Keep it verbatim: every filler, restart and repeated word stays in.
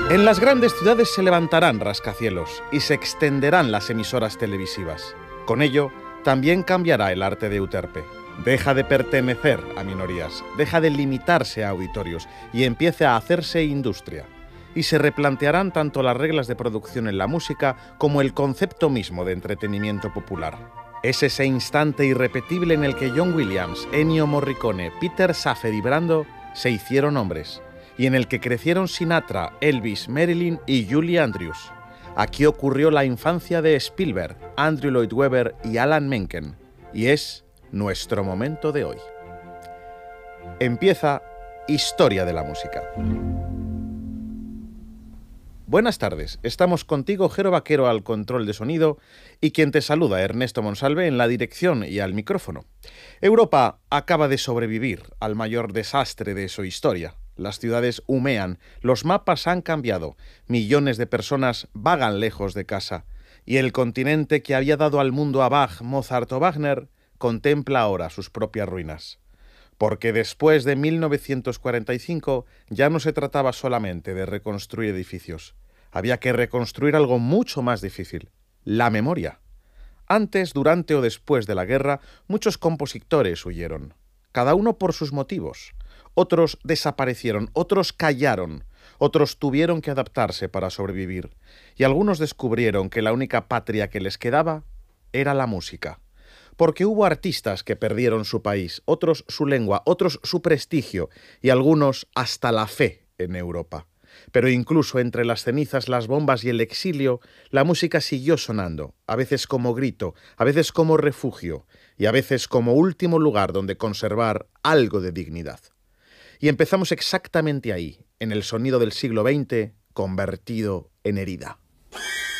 En las grandes ciudades se levantarán rascacielos y se extenderán las emisoras televisivas. Con ello, también cambiará el arte de Euterpe. Deja de pertenecer a minorías, deja de limitarse a auditorios y empieza a hacerse industria. Y se replantearán tanto las reglas de producción en la música como el concepto mismo de entretenimiento popular. Es ese instante irrepetible en el que John Williams, Ennio Morricone, Peter Shaffer y Brando se hicieron hombres, y en el que crecieron Sinatra, Elvis, Marilyn y Julie Andrews. Aquí ocurrió la infancia de Spielberg, Andrew Lloyd Webber y Alan Menken, y es nuestro momento de hoy. Empieza Historia de la Música. Buenas tardes, estamos contigo, Jero Vaquero, al control de sonido, y quien te saluda, Ernesto Monsalve, en la dirección y al micrófono. Europa acaba de sobrevivir al mayor desastre de su historia. Las ciudades humean, los mapas han cambiado, millones de personas vagan lejos de casa, y el continente que había dado al mundo a Bach, Mozart o Wagner contempla ahora sus propias ruinas. Porque después de mil novecientos cuarenta y cinco ya no se trataba solamente de reconstruir edificios. Había que reconstruir algo mucho más difícil: la memoria. Antes, durante o después de la guerra, muchos compositores huyeron, cada uno por sus motivos. Otros desaparecieron, otros callaron, otros tuvieron que adaptarse para sobrevivir, y algunos descubrieron que la única patria que les quedaba era la música. Porque hubo artistas que perdieron su país, otros su lengua, otros su prestigio y algunos hasta la fe en Europa. Pero incluso entre las cenizas, las bombas y el exilio, la música siguió sonando, a veces como grito, a veces como refugio y a veces como último lugar donde conservar algo de dignidad. Y empezamos exactamente ahí, en el sonido del siglo veinte, convertido en herida.